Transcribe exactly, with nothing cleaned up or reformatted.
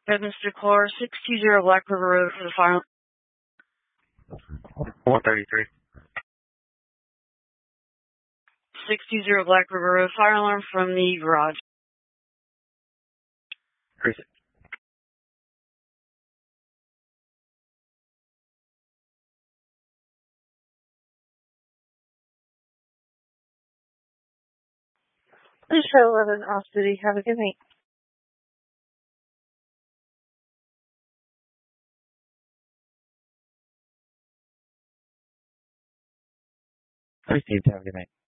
Mister Clark, six two zero Black River Road for the fire. one thirty-three. six two zero Black River Road, fire alarm from the garage. Increase it. Please show eleven off duty. Have a good night. Received. Have a good night.